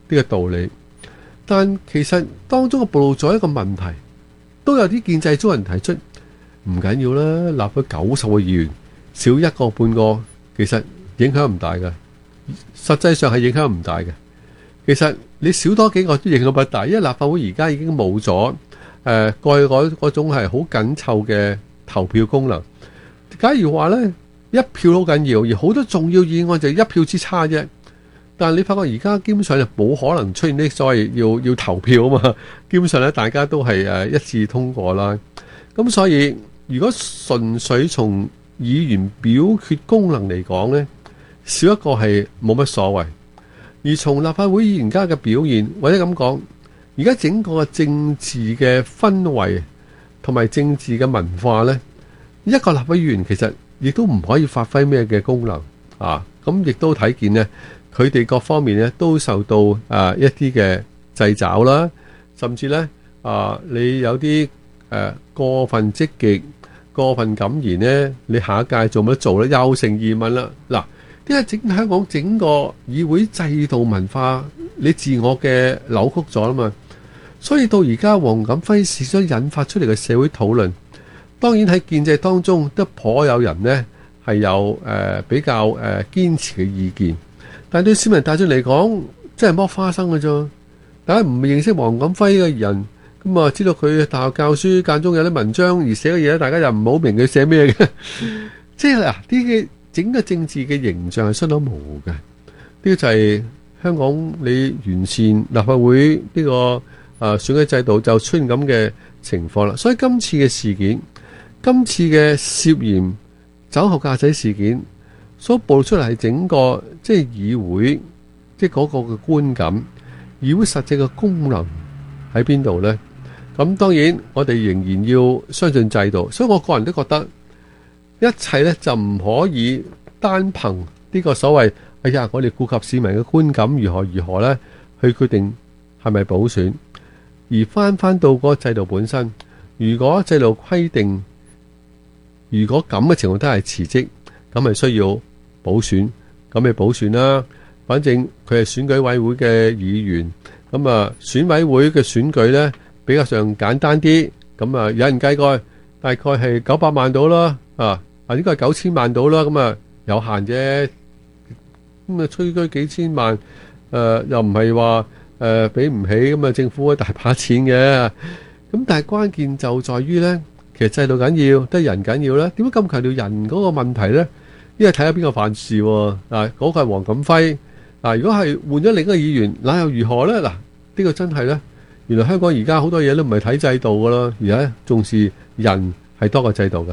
個道理。但其實當中嘅暴露咗一個問題，都有啲建制中人提出，唔緊要啦，立咗90個議員，少一個半個，其實影響唔大嘅。實際上係影響唔大嘅。其實你少多幾個都影響不大，因為立法會而家已經冇咗過去嗰種係好緊湊嘅投票功能。假如話呢，一票好緊要，而好多重要議案就一票之差啫。但係你發覺而家基本上就冇可能出現啲所謂要投票啊嘛。基本上咧，大家都係一致通過啦。咁所以如果純粹從議員表決功能嚟講呢，少一個係冇乜所謂。而從立法會議員家嘅表現，或者咁講，而家整個政治嘅氛圍同埋政治嘅文化呢，一個立法會議員其實亦都唔可以發揮咩嘅功能啊。咁亦都睇見呢，佢哋各方面呢都受到一啲嘅掣肘啦，甚至呢你有啲過分積極、過分敢言呢，你下一屆做乜做呢？又成疑問啦。嗱，因為香港整個議會制度文化，你自我嘅扭曲咗啦嘛，所以到而家黃錦輝事所引發出嚟嘅社會討論，當然喺建制當中都頗有人呢係有比較堅持嘅意見，但對市民大眾嚟講，真係剝花生嘅啫。大家唔認識黃錦輝嘅人，咁啊知道佢大學教書，間中有啲文章而寫嘅嘢，大家又唔好明佢寫咩嘅，即係嗱啲嘅。整個政治嘅形象係相當模糊嘅，呢個就係香港你完善立法會呢個選舉制度就出現咁嘅情況啦。所以今次嘅事件，今次嘅涉嫌酒後駕駛事件，所暴露出嚟係整個即係議會即係嗰個嘅觀感，議會實際嘅功能喺邊度呢？咁當然我哋仍然要相信制度，所以我個人都覺得。一切咧就唔可以單憑呢個所謂，哎呀，我哋顧及市民嘅觀感如何咧，去決定係咪補選，而翻到嗰個制度本身。如果制度規定，如果咁嘅情況都係辭職，咁係需要補選，咁咪補選啦。反正佢係選舉委會嘅議員，咁啊選委會嘅選舉咧比較上簡單啲，咁啊有人計過大概係900萬到啦，應該係9000萬到啦，咁啊有限啫，咁啊吹噓幾千萬，又唔係話俾唔起，咁啊政府大把錢嘅，咁但係關鍵就在於呢，其實制度緊要，得人緊要呢，點解咁強調人嗰個問題呢？因為睇下邊個犯事喎，嗰個係黃錦輝，如果係換咗另一個議員，那又如何呢？呢個真係呢，原來香港而家好多嘢都唔係睇制度噶啦，而家重視人係多過制度噶。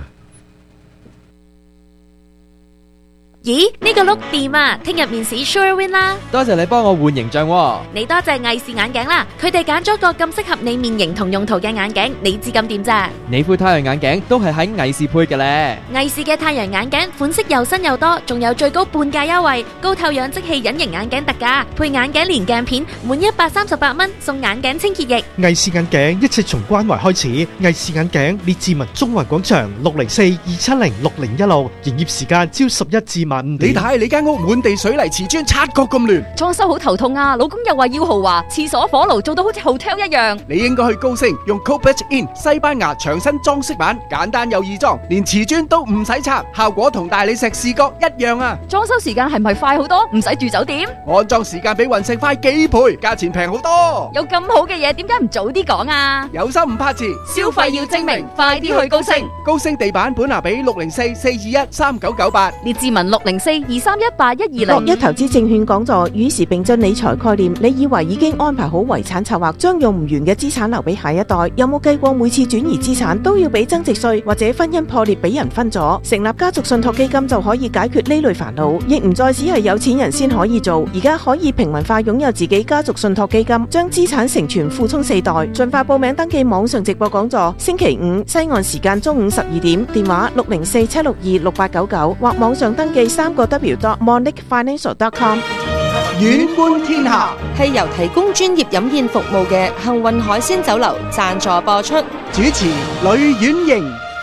咦，呢個碌掂啊！聽日面試 Sure Win 啦！ 多謝你幫我換形象喎。 你多謝藝視眼鏡啦，佢哋揀咗個咁適合你面型同用途嘅眼鏡，你知咁掂咋？ 你副太陽眼鏡都係喺藝視配嘅咧。 藝視嘅太陽眼鏡款式又新又多，仲有最高半價優惠，高透氧即棄隱形眼鏡特價，配眼鏡連鏡片，滿138蚊送眼鏡清潔液。 藝視眼鏡一切從關懷開始，藝視眼鏡列治文中環廣場604-270-6016，營業時間朝11至晚。 你睇你間屋滿地水泥瓷磚，察覺咁亂， 裝修好頭痛啊！老公又話要豪華，廁所火爐做到好似 hotel 一樣。 你應該去高升，用 Cobalt In 西班牙牆身裝飾板，簡單又易裝，連瓷磚都唔使拆，效果同大理石視覺一樣啊！ 裝修時間係咪快好多？唔使住酒店？ 安裝時間比雲石快幾倍，價錢平好多。 有咁好嘅嘢，點解唔早啲講啊？ 有心唔怕遲， 消費要精明，快啲去高升。 高升地板本拿比604-421-3998， 列治文604-231-8120。 樂一投資證券講座與時並進理財概念，你以為已經安排好遺產策劃，將用唔完嘅資產留俾下一代？有冇計過每次轉移資產都要俾增值稅，或者婚姻破裂俾人分咗？成立家族信託基金就可以解決呢類煩惱，亦唔再只係有錢人先可以做，而家可以平民化擁有自己家族信託基金，將資產承傳附充4代。盡快報名登記網上直播講座，星期五西岸時間中午12點，電話604-762-6899或網上登記3w.monicfinancial.com。 遠觀天下係由提供專業飲宴服務嘅幸運海鮮酒樓贊助播出。 主持呂婉瑩。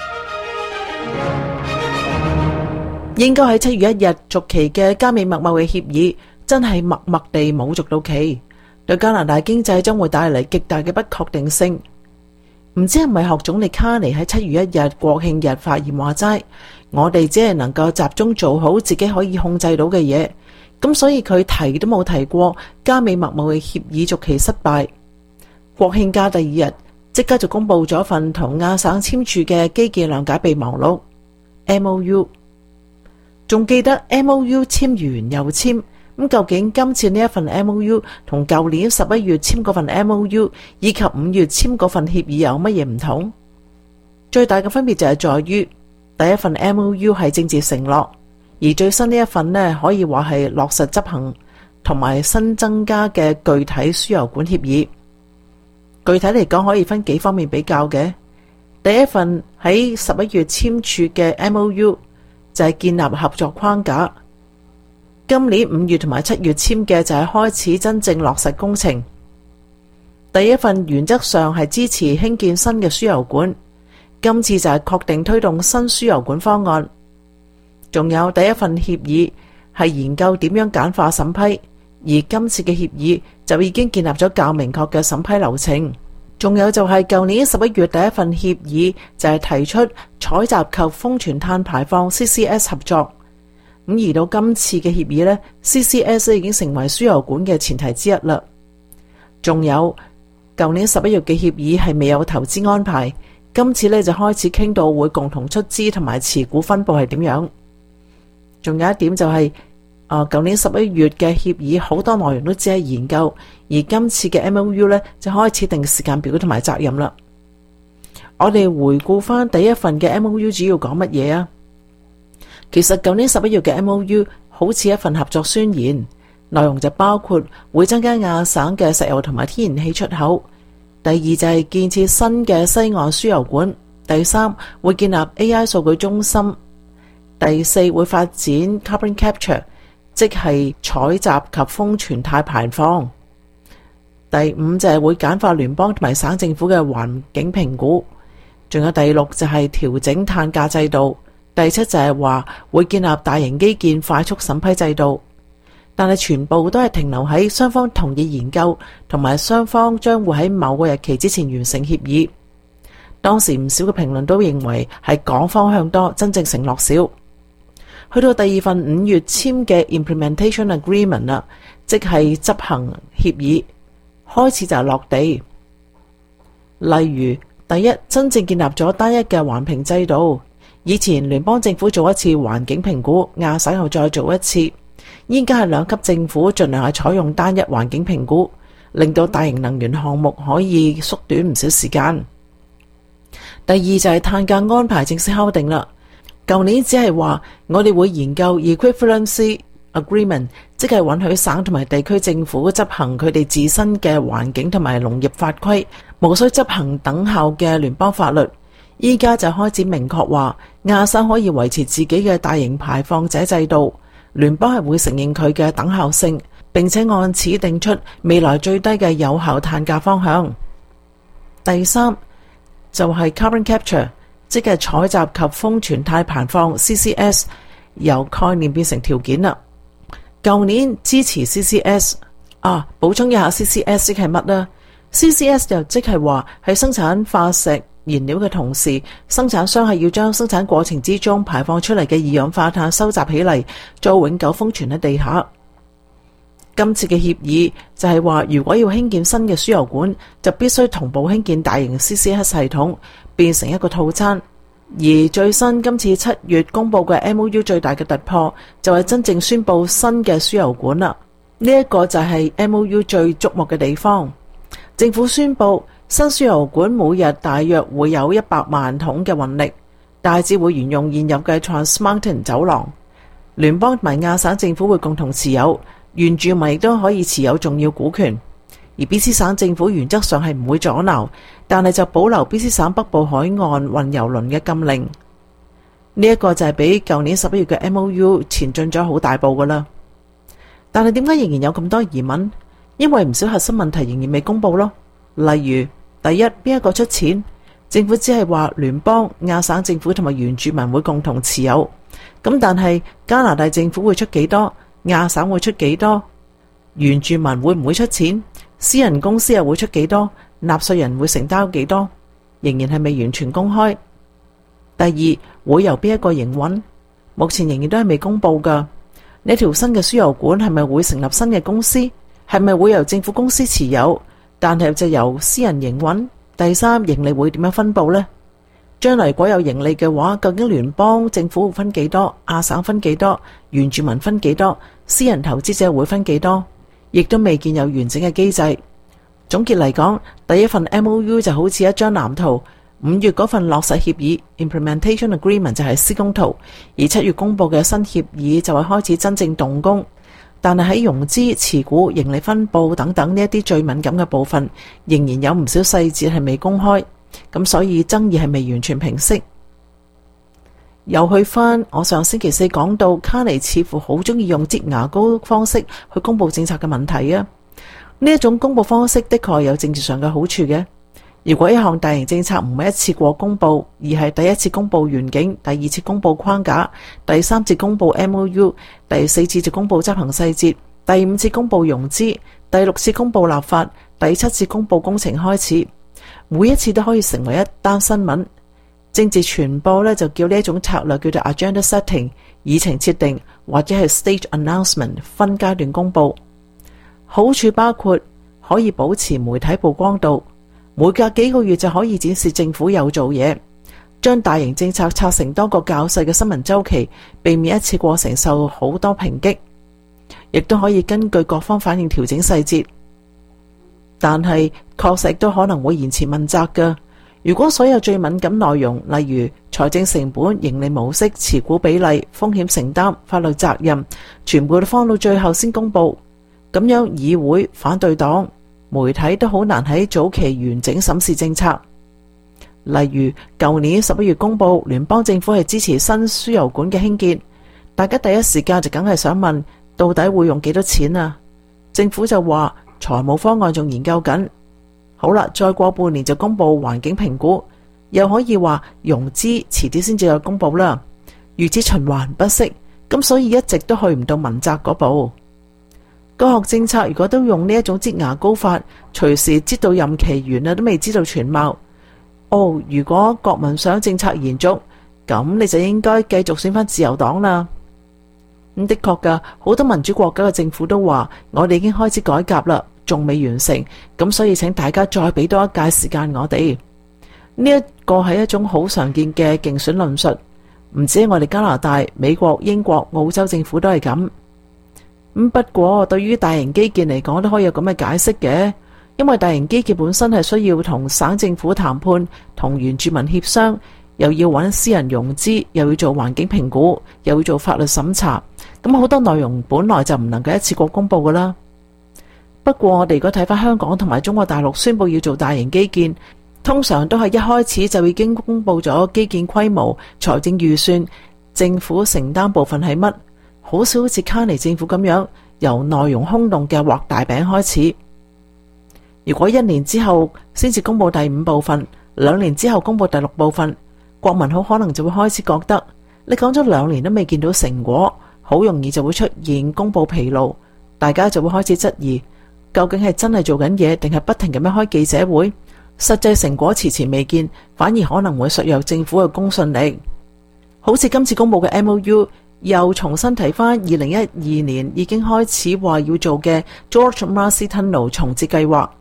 應該喺7月1日續期嘅加美麥貿易協議，真係默默地冇續到期。 對加拿大經濟將會帶嚟極大嘅不確定性。唔知係咪學總理卡尼喺7月1日國慶日發言話齋，我哋只係能夠集中做好自己可以控制到嘅嘢，咁所以佢提都冇提過加美墨貿易協議續期失敗。國慶假第2日，即刻就公布咗份同亞省簽署嘅基建諒解備忘錄 MOU， 仲記得 MOU 簽完又簽，咁究竟今次呢一份 MOU 同舊年11月簽嗰份 MOU 以及5月簽嗰份協議有乜嘢唔同？最大嘅分別就係在於第一份 MOU 係政治承諾，而最新呢一份呢，可以話係落實執行同埋新增加嘅具體輸油管協議。具體嚟講可以分幾方面比較嘅。第一份喺11月簽署嘅 MOU 就係建立合作框架，今年5月同埋7月簽嘅就係開始真正落實工程。第一份原則上係支持興建新嘅輸油管，今次就係確定推動新輸油管方案。仲有第一份協議係研究點樣簡化審批，而今次嘅協議就已經建立咗較明確嘅審批流程。仲有就係舊年11月第一份協議就係提出採集及封存碳排放 CCS 合作，咁而到今次嘅協議呢， CCS 已經成為輸油管嘅前提之一啦。仲有舊年11月嘅協議係未有投資安排，今次呢就開始傾到會共同出資同埋持股分佈係點樣。仲有一點就係舊年11月嘅協議好多內容都只係研究，而今次嘅 MOU 呢就開始定時間表同埋責任啦。我哋回顧翻第一份嘅 MOU 主要講乜嘢啊？其實舊年11月嘅 MOU 好似一份合作宣言，內容就包括會增加亞省嘅石油同埋天然氣出口，第二就係建設新嘅西岸輸油管，第三會建立 AI 數據中心，第四會發展 carbon capture， 即係採集及封存碳排放，第五就係會簡化聯邦同埋省政府嘅環境評估，仲有第六就係調整碳價制度，第七就係話會建立大型基建快速審批制度。但係全部都係停留喺雙方同意研究，同埋雙方將會喺某個日期之前完成協議。當時唔少嘅評論都認為係講方向多，真正承諾少。去到第二份5月簽嘅 Implementation Agreement 啦，即係執行協議，開始就係落地。例如，第一，真正建立咗單一嘅環評制度。以前聯邦政府做一次環境評估，亞省又再做一次。依家係兩級政府盡量係採用單一環境評估，令到大型能源項目可以縮短唔少時間。第二就係碳價安排正式敲定啦。舊年只係話我哋會研究 Equivalency Agreement， 即係允許省同埋地區政府執行佢哋自身嘅環境同埋農業法規，無需執行等效嘅聯邦法律。依家就開始明確話亞省可以維持自己嘅大型排放者制度，聯邦係會承認佢嘅等效性，並且按此定出未來最低嘅有效碳價方向。第三就係 carbon capture， 即係採集及封存碳排放 CCS， 由概念變成條件啦。舊年支持 CCS， 補充一下 CCS 即係乜呢？ CCS 就即係話喺生產化石燃料嘅同時，生產商係要將生產過程之中排放出嚟嘅二氧化碳收集起嚟，再永久封存喺地下。今次嘅協議就係話，如果要興建新嘅輸油管，就必須同步興建大型 CCS 系統，變成一個套餐。而最新今次7月公布嘅 MOU 最大嘅突破，就係真正宣布新嘅輸油管啦。呢一個就係 MOU 最矚目嘅地方。政府宣布新輸油管每日大約會有100萬桶嘅運力，大致會沿用現有嘅 Trans Mountain 走廊。聯邦同埋亞省政府會共同持有，原住民亦都可以持有重要股權。而 BC 省政府原則上係唔會阻撓，但係就保留 BC 省北部海岸運油輪嘅禁令。呢一個就係比舊年11月嘅 MOU 前進咗好大步噶啦。但係點解仍然有咁多疑問？因為唔少核心問題仍然未公布咯。例如，第一，邊一個出錢？政府只係話聯邦、亞省政府同埋原住民會共同持有。咁但係加拿大政府會出幾多？亞省會出幾多？原住民會唔會出錢？ 私人公司又會出幾多，納稅人會承擔幾多，仍然係未完全公開。第二，會由邊一個營運，目前仍然都係未公布㗎。呢條新嘅輸油管係咪會成立新嘅公司？係咪會由政府公司持有，但係就由私人營運？第三，盈利會點樣分佈呢？將來如果有盈利嘅話，究竟聯邦政府會分幾多，亞省分幾多，原住民分幾多，私人投資者會分幾多？亦都未見有完整嘅機制。總結嚟講，第一份 MOU 就好似一張藍圖，5月嗰份落實協議 Implementation Agreement 就係施工圖，而7月公佈嘅新協議就係開始真正動工。但係喺融資、持股、盈利分佈等等呢一啲最敏感嘅部分，仍然有唔少細節係未公開，咁所以爭議係未完全平息。又去返我上星期四講到，卡尼似乎好鍾意用擠牙膏方式去公佈政策嘅問題啊！呢一種公佈方式的確有政治上嘅好處嘅。如果一項大型政策唔係一次過公佈，而係第一次公佈願景，第二次公佈框架，第三次公佈 MOU， 第四次就公佈執行細節，第五次公佈融資，第六次公佈立法，第七次公佈工程開始，每一次都可以成為一單新聞。政治傳播呢，就叫呢一種策略叫做 agenda setting， 議程設定，或者係 stage announcement， 分階段公佈。好處包括可以保持媒體曝光度，每隔幾個月就可以展示政府有做嘢，將大型政策拆成多個較細嘅新聞週期，避免一次過承受好多抨擊，亦都可以根據各方反應調整細節。但係確實都可能會延遲問責㗎。如果所有最敏感內容，例如財政成本、盈利模式、持股比例、風險承擔、法律責任，全部都放到最後先公佈，咁樣議會、反對黨、媒體都好難喺早期完整審視政策。例如舊年11月公佈聯邦政府係支持新輸油管嘅興建，大家第一時間就梗係想問到底會用幾多錢啊？政府就話財務方案仲研究緊。好啦，再過半年就公佈環境評估，又可以話融資遲啲先至有公佈啦。如此循環不息，咁所以一直都去唔到問責嗰步。各項政策如果都用呢一種擠牙膏法，隨時擠到任期完啦都未知道全貌。如果國民想政策延續，咁你就應該繼續選翻自由黨啦。咁的確㗎，好多民主國家嘅政府都話我哋已經開始改革啦，仲未完成，咁所以請大家再俾多一屆時間我哋。呢一個係一種好常見嘅競選論述，唔止我哋加拿大、美國、英國、澳洲政府都係咁。不過對於大型基建嚟講都可以有咁嘅解釋嘅，因為大型基建本身係需要同省政府談判，同原住民協商，又要揾私人融資，又要做環境評估，又要做法律審查，咁好多內容本來就唔能夠一次過公佈噶啦。不過我哋如果睇返香港同埋中國大陸宣佈要做大型基建，通常都係一開始就已經公佈咗基建規模、財政預算、政府承擔部分係乜，好少好似卡尼政府咁樣由內容空洞嘅畫大餅開始。如果1年之後先至公佈第5部分，2年之後公佈第6部分，國民好可能就會開始覺得你講咗2年都未見到成果，好容易就會出現公佈疲勞，大家就會開始質疑究竟係真係做緊嘢，定係不停咁樣開記者會，實際成果遲遲未見，反而可能會削弱政府嘅公信力。好似今次公佈嘅 MOU， 又重新提返2012年已經開始話要做嘅 George Massey Tunnel 重置計劃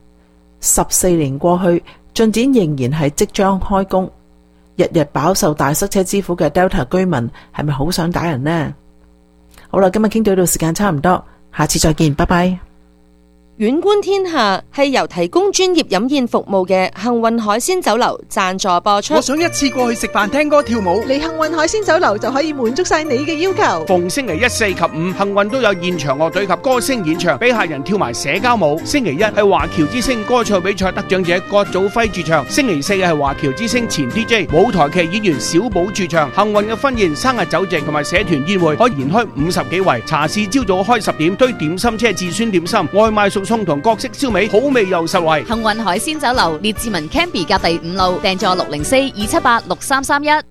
，14年過去，進展仍然係即將開工。日日飽受大塞車之苦嘅 Delta 居民係咪好想打人呢？好啦，今日傾到呢度時間差唔多，下次再見，拜拜。 遠觀天下係由提供專業飲宴服務嘅幸運海鮮酒樓贊助播出。 我想一次過去食飯、聽歌、跳舞， 嚟幸運海鮮酒樓就可以滿足晒你嘅要求。 逢星期1、4及5，幸運都有現場樂隊及歌星演唱，俾客人跳埋社交舞。星期1係華僑之星歌唱比賽得獎者郭祖輝駐唱，星期4係華僑之星前 DJ 舞台劇演員小寶駐唱。幸運嘅婚宴、生日酒席同埋社團宴會可以延開50幾圍。茶市朝早開10點，堆點心車至酸點心，外賣熟餸同各式燒味，好味又實惠。 幸運海鮮酒樓列治文 Canby 隔第5路，訂座604-278-6331。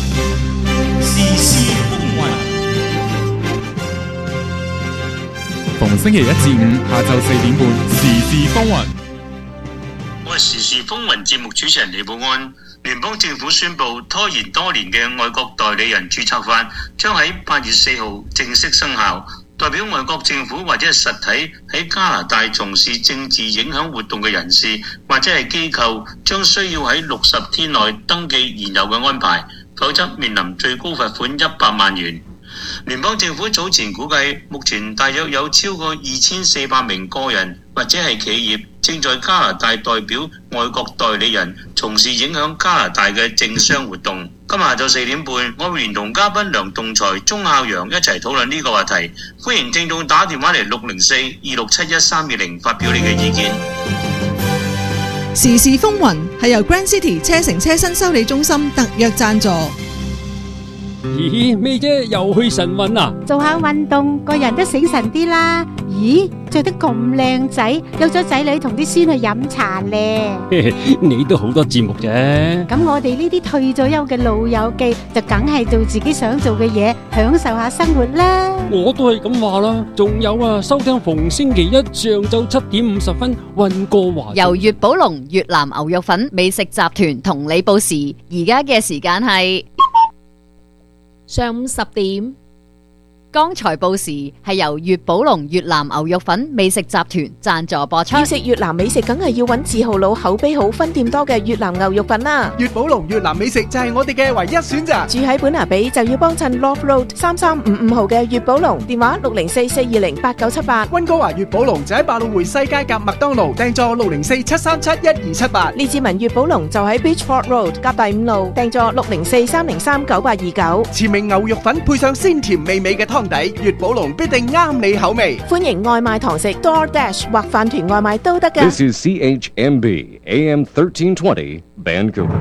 時事風雲， 逢星期一至五下晝4點半，時事風雲。 我係時事風雲節目主持人李寶安。聯邦政府宣布拖延多年嘅外國代理人註冊法將喺8月4號正式生效。代表外國政府或者係實體喺加拿大從事政治影響活動嘅人士或者係機構，將需要喺60天內登記現有嘅安排，否則面臨最高罰款100萬元。聯邦政府早前估計，目前大約有超過2400名個人或者係企業正在加拿大代表外國代理人從事影響加拿大嘅政商活動。今日下晝4點半，我會連同嘉賓梁棟才、鐘孝陽一齊討論呢個話題。歡迎聽眾打電話嚟604-2671-320發表你嘅意見。 時事風雲係由 Grand City 車城車身修理中心特約贊助。 咦，咩啫？又去晨運啊？ 做下運動，個人都醒神啲啦。咦，着得咁靚仔，有咗仔女同啲孫去飲茶咧。 你都好多節目啫。 咁我哋呢啲退咗休嘅老友記，就梗係做自己想做嘅嘢，享受下生活啦。 我都係咁話啦。仲有啊，收聽逢星期一上晝7點50分，溫哥華由粵寶龍越南牛肉粉美食集團同你報時，而家嘅時間係上午10點。 剛才報時係由粵寶龍越南牛肉粉美食集團贊助播出。 要食越南美食，梗係要揾字號老、口碑好、分店多嘅越南牛肉粉啦。 粵寶龍越南美食就係我哋嘅唯一選擇。 住喺本拿比就要幫襯 Love Road 3355號嘅粵寶龍，電話604-420-8978。 溫哥華粵寶龍就喺百老匯西街夾麥當勞，訂座604-737-1278。 列治文粵寶龍就喺 Beachford Road 夾第5路，訂座604-303-9829。 前名牛肉粉配上鮮甜美味嘅湯底，粵寶龍必定啱你口味。 歡迎外賣堂食 DoorDash 或飯團外賣都得㗎。 This is CHMB AM 1320 Vancouver。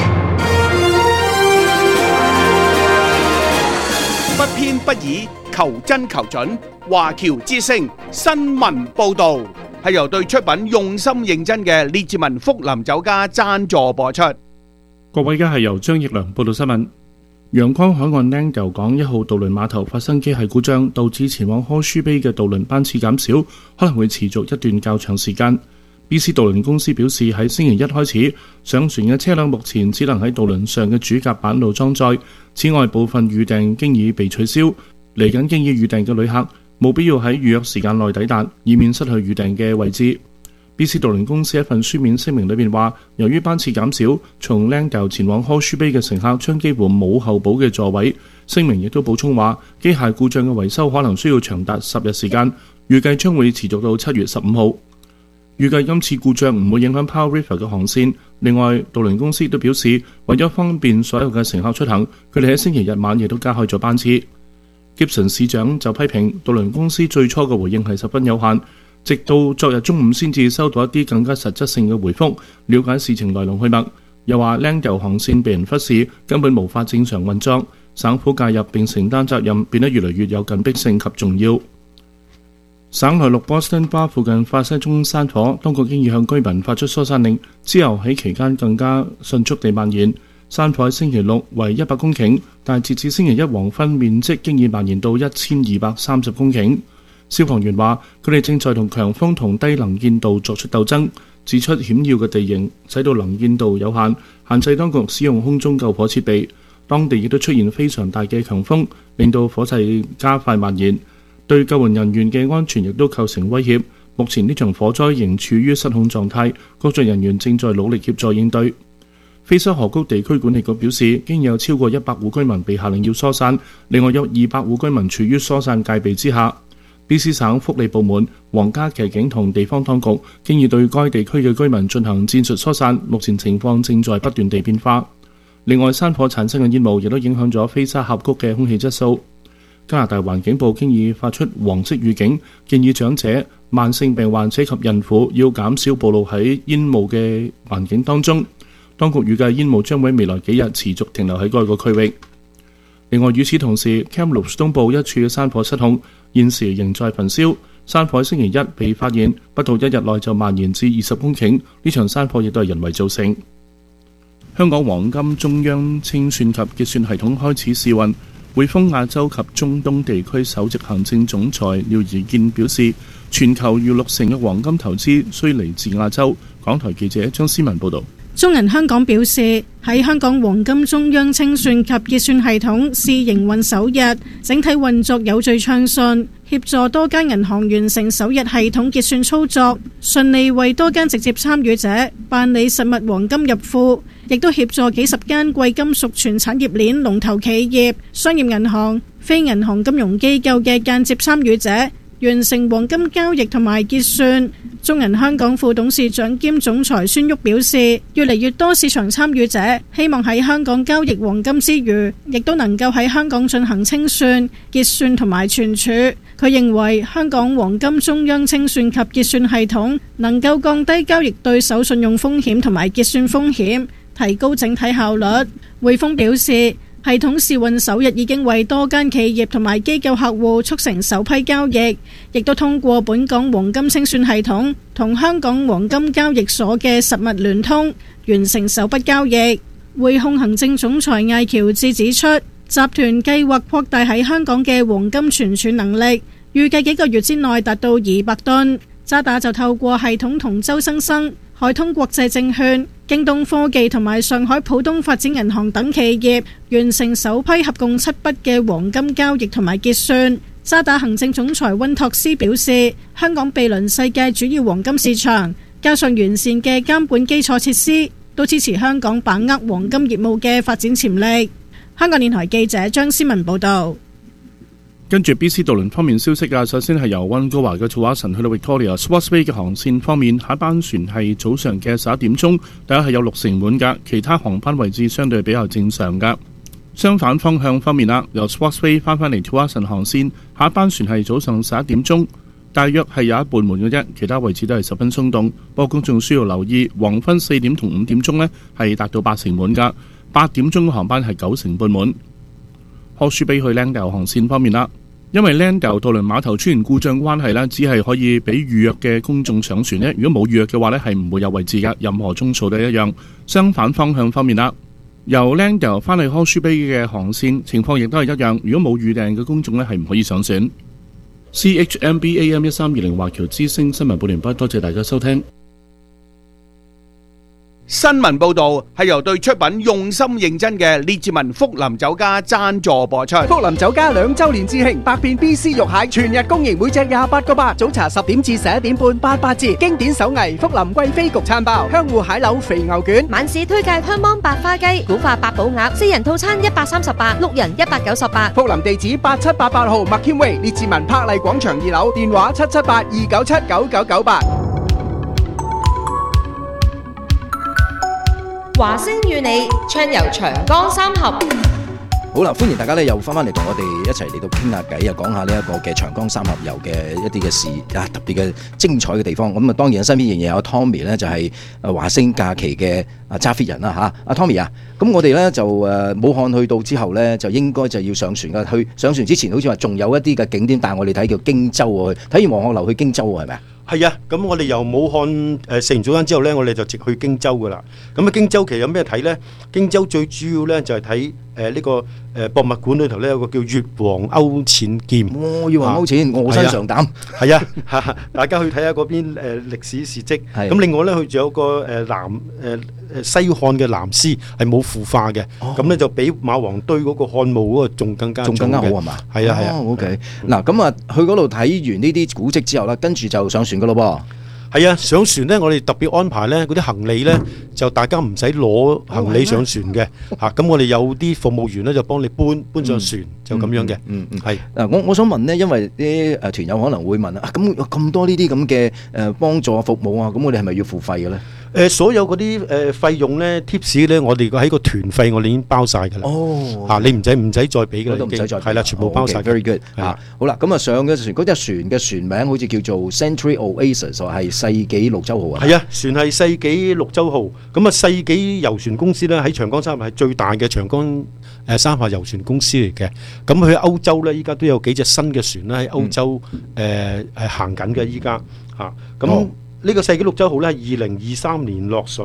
不偏不倚，求真求準。華僑之聲新聞報導係由對出品用心認真嘅列治文福林酒家贊助播出。 各位，而家係由張奕良報道新聞。陽光海岸 Langdale 港1號渡輪碼頭發生機械故障，導致前往 Horseshoe Bay 嘅渡輪班次減少，可能會持續一段較長時間。BC 渡輪公司表示，喺星期一開始，上船嘅車輛目前只能喺渡輪上嘅主甲板路裝載。此外，部分預訂經已被取消，嚟緊經已預訂嘅旅客務必要喺預約時間內抵達，以免失去預訂嘅位置。BC 渡輪公司一份書面聲明裏面話，由於班次減少，從 Langdale 前往 Horseshoe Bay 嘅乘客將幾乎冇候補嘅座位。聲明亦都補充話，機械故障嘅維修可能需要長達10日時間，預計將會持續到7月15號。預計今次故障唔會影響 Powell River 嘅航線。另外，渡輪公司都表示，為咗方便所有嘅乘客出行，佢哋喺星期日晚亦都加開咗班次。Gibson 市長就批評渡輪公司最初嘅回應係十分有限，直到昨日中午先至收到一啲更加實質性嘅回覆，了解事情來龍去脈。又話 Langdale 航線被人忽視，根本無法正常運作，省府介入並承擔責任變得越嚟越有緊迫性及重要。省內陸 Boston Bar 附近發生宗山火，當局經已向居民發出疏散令，之後喺期間更加迅速地蔓延。山火星期六為100公頃，但截至星期一黃昏，面積經已蔓延到1230公頃。消防員話，佢哋正在同強風同低能見度作出鬥爭，指出險要嘅地形使到能見度有限，限制當局使用空中救火設備。當地亦都出現非常大嘅強風，令到火勢加快蔓延，對救援人員嘅安全亦都構成威脅。目前呢場火災仍處於失控狀態，工作人員正在努力協助應對。菲沙河谷地區管理局表示，經有超過100戶居民被下令要疏散，另外有200戶居民處於疏散戒備之下。BC 省福利部門、皇家騎警同地方當局經已對該地區嘅居民進行戰術疏散，目前情況正在不斷地變化。另外，山火產生嘅煙霧亦都影響咗菲沙峽谷嘅空氣質素。加拿大環境部經已發出黃色預警，建議長者、慢性病患者及孕婦要減少暴露喺煙霧嘅環境當中。當局預計煙霧將會喺未來幾日持續停留喺該個區域。另外，與此同時 Kamloops 東部一處嘅山火失控，現時仍在焚燒。山火星期一被發現，不到1日內就蔓延至20公頃。呢場山火亦都係人為造成。香港黃金中央清算及結算系統開始試運， 匯豐亞洲及中東地區首席行政總裁廖宜健表示，全球逾60%嘅黃金投資需嚟自亞洲。港台記者張思文報導。 中銀香港表示，喺香港黃金中央清算及結算系統試營運首日，整體運作有序暢順，協助多間銀行完成首日系統結算操作，順利為多間直接參與者辦理實物黃金入庫，亦都協助幾十間貴金屬全產業鏈龍頭企業、商業銀行、非銀行金融機構嘅間接參與者完成黃金交易同埋結算。中銀香港副董事長兼總裁孫旭表示，越嚟越多市場參與者希望喺香港交易黃金之餘，亦都能夠喺香港進行清算、結算同埋存儲。佢認為香港黃金中央清算及結算系統能夠降低交易對手信用風險同埋結算風險，提高整體效率。匯豐表示，系統試運首日已經為多間企業同埋機構客戶促成首批交易，亦都通過本港黃金清算系統同香港黃金交易所嘅實物聯通，完成首筆交易。匯控行政總裁艾喬治指出，集團計劃擴大喺香港嘅黃金存儲能力，預計幾個月之內達到200噸。渣打就透過系統同周生生、海通國際證券、京東科技同埋上海浦東發展銀行等企業完成首批合共7筆嘅黃金交易同埋結算。渣打行政總裁溫托斯表示，香港毗鄰世界主要黃金市場，加上完善嘅監管基礎設施，都支持香港把握黃金業務嘅發展潛力。香港電台記者張思文報道。 跟住 BC 渡輪方面消息啊，首先係由溫哥華嘅土華神去到 Victoria Swartz Bay 嘅航線方面，下一班船係早上嘅11點鐘，大概係有60%滿㗎，其他航班位置相對比較正常㗎。相反方向方面啦，由 Swartz Bay 翻返嚟土華神航線，下一班船係早上11點鐘，大約係有一半滿嘅啫，其他位置都係十分鬆動。不過公眾需要留意，黃昏4點同5點鐘呢係達到80%滿㗎，8點鐘嘅航班係90%半滿。Horseshoe Bay 去 Langdale 航線方面啦，因為 Langdale 渡輪碼頭出現故障關係呢，只係可以俾預約嘅公眾上船呢，如果冇預約嘅話呢，係唔會有位置㗎，任何鐘數都一樣。相反方向方面啦，由 Langdale 翻去 Horseshoe Bay 嘅航線情況亦都係一樣，如果冇預訂嘅公眾呢，係唔可以上船。CHMB AM 1320華僑之聲新聞報完畢，多謝大家收聽。 新聞報道係由對出品用心認真嘅列治文福林酒家贊助播出。 福林酒家2周年致慶，百變 BC 肉蟹全日供應，每隻28個8，早茶10點至11點半88折。經典手藝福林貴妃焗餐包，香芋蟹柳肥牛卷， 晚市推介香芒白花雞、古法八寶鴨，4人套餐138，六人198。 福林地址8788號麥謙威列治文柏麗廣場2樓，電話778-297-9998。 華星與你暢遊長江三峽。 好啦，歡迎大家咧又翻嚟同我哋一齊嚟到傾下偈啊，講下呢一個嘅長江三峽遊嘅一啲嘅事啊，特別嘅精彩嘅地方。咁啊，當然身邊仍然有 Tommy 咧，就係華星假期嘅揸 fit 人啦嚇。阿 Tommy 啊，咁我哋咧就武漢去到之後咧，就應該就要上船噶。去上船之前，好似話仲有一啲嘅景點帶我哋睇，叫荊州喎。睇完黃鶴樓去荊州喎，係咪啊？ 係啊，咁我哋由武漢食完早餐之後呢，我哋就直去荊州噶啦。咁啊，荊州其實有咩睇呢？荊州最主要呢，就係睇呢個博物館裏頭呢，有個叫越王勾踐劍。 越王勾踐，臥薪嘗膽。係啊，大家去睇下嗰邊歷史事蹟。咁另外呢，佢仲有個西漢嘅南師係冇腐化嘅，咁呢就比馬王堆嗰個漢墓嗰個仲更加好係嘛？ 係啊。 OK， 嗱咁啊，去嗰度睇完呢啲古蹟之後啦，跟住就上船噶咯噃。 係啊，上船呢，我哋特別安排呢嗰啲行李呢，就大家唔使攞行李上船嘅嚇。咁我哋有啲服務員呢，就幫你搬上船，就咁樣嘅。係嗱，我想問呢，因為啲團友可能會問啊，咁多呢啲咁嘅幫助服務啊，咁我哋係咪要付費嘅咧？ 所有嗰啲費用咧 tips 咧，我哋喺個團費我哋已經包晒㗎啦。嚇，你唔使再俾㗎啦， 都唔使再係啦，全部包晒。 Very good 嚇，好啦，咁啊上嘅船嗰隻船嘅船名好似叫做 Century Oasis， 係世紀綠洲號啊。 係啊，船係世紀綠洲號。咁啊，世紀遊船公司咧喺長江三峽係最大嘅長江三峽遊船公司嚟嘅。咁佢喺歐洲咧，依家都有幾隻新嘅船咧喺歐洲係行緊嘅依家嚇。咁呢個世紀綠洲號咧，2023年落水，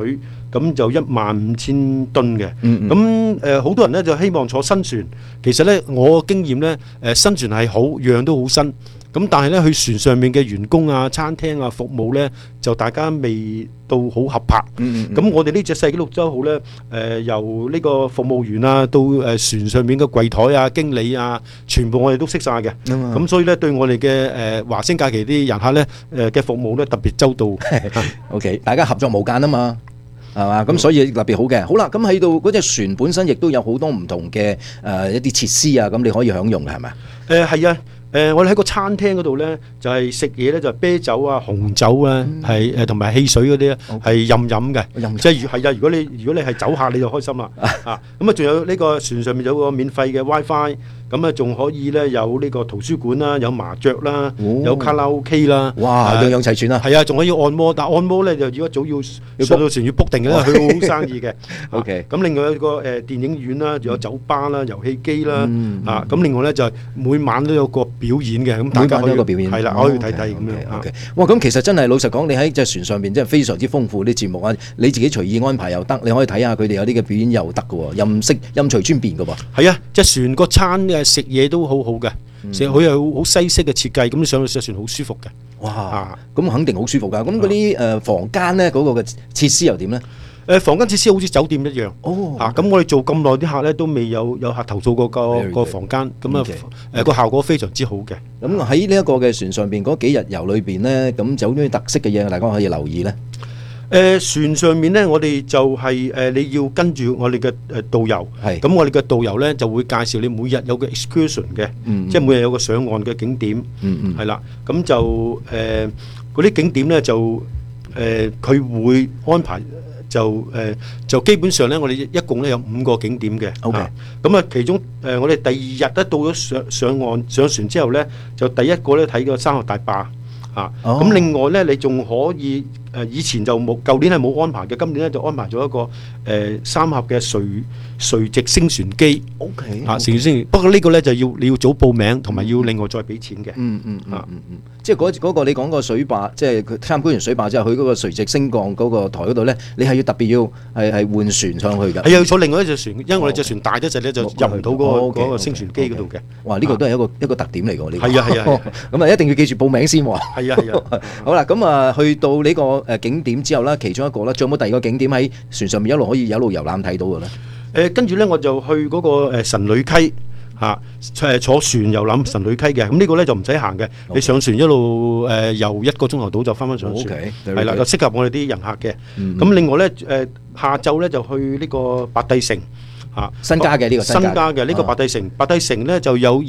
咁就15000噸嘅。咁好多人咧就希望坐新船，其實咧我經驗咧新船係好，樣都好新。咁但係咧，去船上面嘅員工啊、餐廳啊、服務咧，就大家未到好合拍。咁我哋呢隻世紀綠洲號咧，由呢個服務員啊，到船上面嘅櫃台啊、經理啊，全部我哋都識晒嘅。咁所以咧，對我哋嘅華星假期啲人客咧，嘅服務咧特別周到。 OK， 大家合作無間啊嘛。係嘛？咁所以特別好嘅。好啦，咁喺度嗰隻船本身亦都有好多唔同嘅一啲設施啊，咁你可以享用嘅係咪？ 係啊。我哋喺個餐廳嗰度咧，就係食嘢咧，就係啤酒啊、紅酒啊，係同埋汽水嗰啲咧，係任飲嘅。即係係啊！如果你係酒客，你就開心啦。咁啊，仲有呢個船上面有個免費嘅 WiFi。咁啊，仲可以咧有呢個圖書館啦，有麻雀啦，有卡拉 OK 啦， 哇，樣樣齊全啦。 係啊，仲可以按摩，但按摩咧就如果早要上到船要 book 定嘅，佢好生意嘅。 OK。 咁另外有個電影院啦，仲有酒吧啦、遊戲機啦，咁另外咧就每晚都有個表演嘅，咁大家可以每晚都有個表演，係啦，可以睇睇咁樣。 OK。哇，咁其實真係老實講，你喺隻船上邊真係非常之豐富啲節目啊！你自己隨意安排又得，你可以睇下佢哋有啲嘅表演又得嘅喎，任隨尊便嘅喎。 係啊，隻船個餐嘅食嘢都好好嘅，佢係好西式嘅設計，咁上到隻船好舒服嘅。 哇！咁肯定好舒服㗎。咁嗰啲房間咧，嗰個嘅設施又點咧？ 房間設施好似酒店一樣。咁我哋做咁耐，啲客咧都未有客投訴過個房間，咁個效果非常之好嘅。 咁喺呢一個嘅船上邊嗰幾日遊裏邊咧，咁就有啲特色嘅嘢，大家可以留意咧。 船上面咧，我哋就係你要跟住我哋嘅導遊，咁我哋嘅導遊咧就會介紹你每日有個 excursion 嘅，即係每日有個上岸嘅景點，係啦，咁就嗰啲景點咧就佢會安排就基本上咧，我哋一共咧有5個景點嘅。OK，咁啊，其中我哋第二日咧到咗上岸上船之後咧，就第一個咧睇個三峽大壩。咁另外咧，你仲可以以前就冇，舊年係冇安排嘅，今年咧就安排咗一個三峽嘅垂直升船機。 OK， 垂直升船，不過呢個咧就你要早報名，同埋要另外再俾錢嘅。 即係嗰個你講個水壩，即係佢參觀完水壩之後，去嗰個垂直升降嗰個台嗰度咧，你係要特別要係換船上去㗎。 係要坐另外一隻船，因為我哋隻船大得滯咧，就入唔到嗰個升船機嗰度嘅。 哇！呢個都係一個特點嚟㗎，呢個。 係啊， 咁啊一定要記住報名先喎。 係啊。 好啦，咁啊去到呢個景點之後啦，其中一個啦，仲有冇第二個景點喺船上面可以一路遊覽睇到嘅咧？ 跟住咧我就去嗰個神女溪。坐船遊覽神女溪嘅，咁呢個咧就唔使行嘅，你上船一路遊1個鐘頭到就翻上船，係啦，就適合我哋啲人客嘅。咁另外咧下晝咧就去呢個白帝城。 新加嘅呢個新加嘅呢個白帝城，白帝城咧就有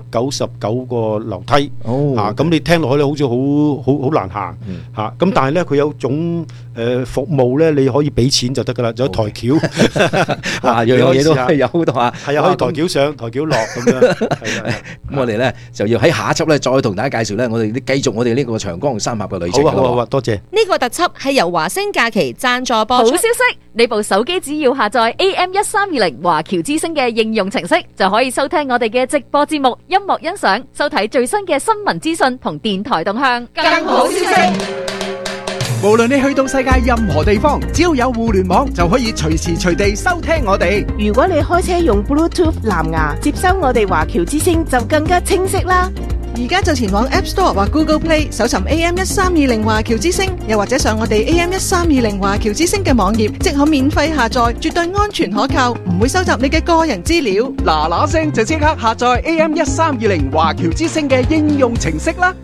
299個樓梯，咁你聽落去咧好似好難行，咁但係咧佢有種服務咧，你可以俾錢就得噶啦，有台橋， 樣樣嘢都係有好多啊， 係啊，可以台橋上台橋落咁樣。 咁我哋咧就要喺下一輯咧再同大家介紹咧，我哋繼續我哋呢個長江三峽嘅旅程。 好啊，多謝。 呢個特輯係由華星假期贊助播出。 好消息，你部手機只要下載 AM1320華僑之聲嘅應用程式，就可以收聽我哋嘅直播節目、音樂欣賞、收睇最新嘅新聞資訊同電台動向。更好消息， 無論你去到世界任何地方，只要有互聯網，就可以隨時隨地收聽我哋。 如果你開車用 Bluetooth 藍牙接收我哋華僑之聲，就更加清晰啦。 而家就前往 App Store 或 Google Play 搜尋 AM1320華僑之聲，又或者上我哋 AM1320華僑之聲嘅網頁，即可免費下載，絕對安全可靠，唔會收集你嘅個人資料。 嗱聲就即刻下載 AM1320華僑之聲嘅應用程式啦。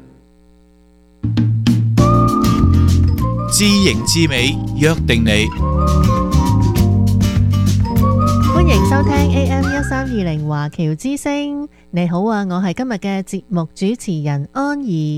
知型知美，約定你。 歡迎收聽 AM1320華僑之聲。你好啊，我係今日嘅節目主持人安怡。